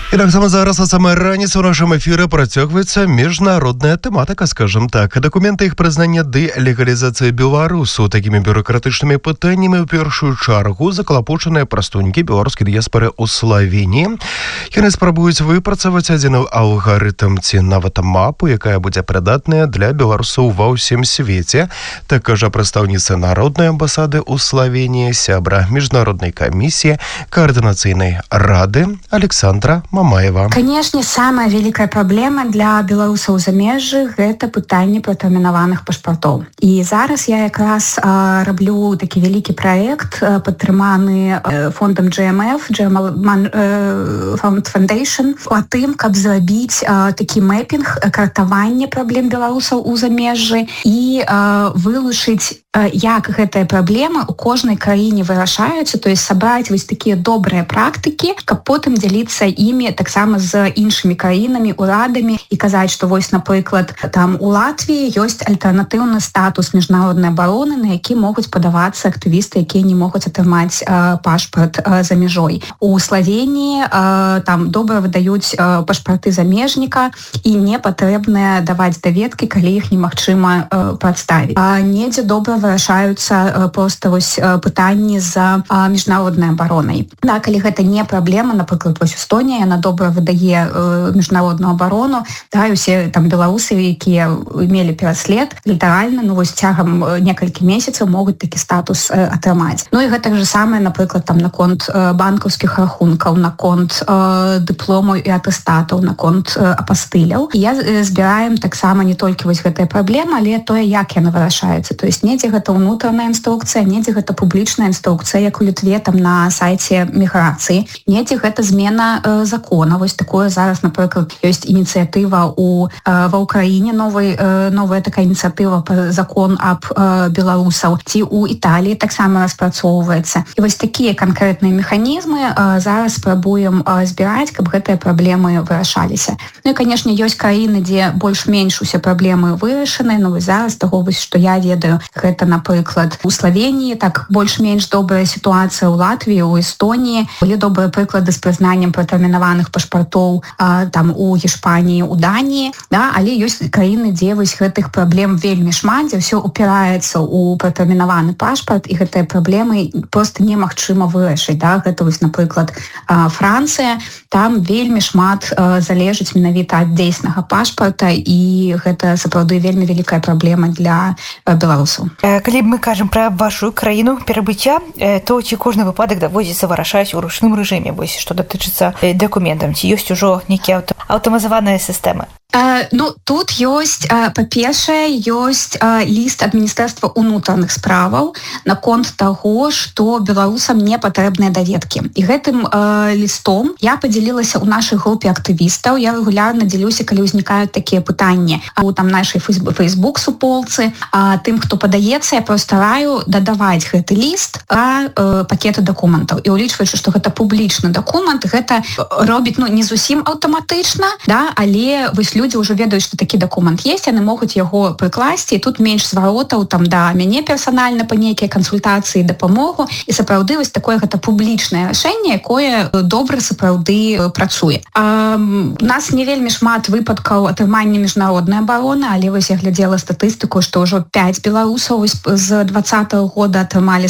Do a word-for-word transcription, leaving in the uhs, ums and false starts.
І так само зараз, а саме раніше у нашому ефірі працягваецца міжнародная тэматыка, скажем так. Документы іх прызнання ды легалізацыі беларусу такімі бюрократычнымі пытаннямі ў першую чаргу заклапочаныя прадстаўнікі беларускай дыяспары ў Славеніі. Яны спрабуюць выпрацаваць адзін алгарытм ці нават мапу, якая будзе прыдатная для беларусаў ва ўсім свеце. Так кажа прадстаўніца народнай амбасады ў Славеніі, сябра міжнароднай камісіі координацыйнай рады Александра Мамаева. Конечно, самая великая проблема для беларусаў у замежжы – гэта пытанне пратэрмінаваных пашпартоў. І зараз я якраз а, раблю такі вялікі праект, а, падтрыманы а, фондам джи эм эф, German Foundation, о тым, каб зрабіць а, такі мэпінг, картаванне праблем беларусаў у замежжы і а, вылучыць, а, як гэтыя праблемы у кожнай краіне вырашаюцца, то есть сабраць вось такія добрыя практыкі, каб потым дзяліцца імі таксама з іншымі краінамі, урадамі і казаць, што вось, напрыклад, там у Латвіі ёсць альтэрнатыўны статус міжнароднай абароны, на які могуць падавацца актывісты, якія не могуць атрымаць э, пашпарт э, за мяжой. У Славеніі э, там добра выдаюць э, пашпарты замежніка і не патрэбна даваць даведкі, калі іх немагчыма э, прадставіць. А недзе добра вырашаюцца э, проста вось э, пытанні за э, міжнароднай абаронай. Да, калі гэта не праблема, напрыклад, вось Эстонія, яна добра выдае э, міжнародную абарону, да, і усе там беларусы, якія мелі пераслед, літаральна, ну вось цягам некалькі месяцаў могуць такі статус э, атрымаць. Ну і гэта ж самае, напрыклад, там наконт э, банкаўскіх рахункаў, наконт э, дыпломаў і атэстатаў, наконт э, апастыляў. І я э, збіраем таксама не толькі вось гэтая праблема, але тое, як яна вырашаецца. То есть недзе гэта ўнутраная інструкцыя, недзе гэта публічная інструкцыя, як у Літве там на сайце міграцыі, недзе гэта змена э, закона. Вось такое зараз, напрыклад, ёсць ініцыятыва у э, ва ўкраіне, новый э, новая такая ініцыятыва па закон аб э, беларусаў, ці у Італіі таксама распрацоўваецца. І вось такія канкрэтныя механізмы э, зараз спрабуем э, збіраць, каб гэтыя праблемы вырашаліся. Ну і, канешне, ёсць краіны, дзе больш-менш усе праблемы вырашаны, ну вось зараз таго, вось, што я ведаю, гэта, напрыклад, у Славеніі, так больш-менш добрая сітуацыя ў Латвіі, у Эстоніі, былі добрыя прыклады з прызнаннем пратэрмінаваных пашпартоў а, там у Гішпаніі, у Даніі, да, але ёсць краіны, дзе вось гэтых праблем вельмі шмат, дзе ўсё упіраецца ў пратэрмінаваны пашпарт, і гэтыя праблемы проста немагчыма вырашыць. Да? Гэта вось, напрыклад, а, Францыя, там вельмі шмат а, залежыць менавіта ад дзейснага пашпарта, і гэта сапраўды вельмі вялікая праблема для а, беларусаў. Калі мы кажам пра вашу краіну перабыцця, то ці кожны выпадак даводзіцца вырашаць у ручным рэжыме, вось што датычыцца дакументам, ці ёсць ужо нейкія аўтаматызаваныя сістэмы? Uh, ну, тут ёсць, uh, па-першае, ёсць uh, ліст ад Міністэрства ўнутраных справаў наконт таго, што беларусам не патрэбныя даведкі. І гэтым uh, лістом я падзялілася ў нашай групе актывістаў. Я рэгулярна дзелюся, калі ўзнікаюць такія пытанні у там нашай фейсбук-суполцы. Uh, тым, хто падаецца, я проста раю дадаваць гэты ліст а uh, пакеты дакументаў. І улічваючы, што гэта публічны дакумент, гэта робіць, ну, не зусім аўтаматычна, да, але вось людзі ўжо ведаюць, што такі дакумент есть, яны могуць яго прыкласці, і тут менш зваротаў там да мяне персанальна па нейкія кансультацыі, дапамогу, і сапраўды вось такое гэта публічнае рашэнне, якое добра сапраўды працуе. А, у нас не вельмі шмат выпадкаў атрымання міжнароднай абароны, але вось я глядзела статыстыку, што ўжо пяць беларусаў з дваццатага года атрымалі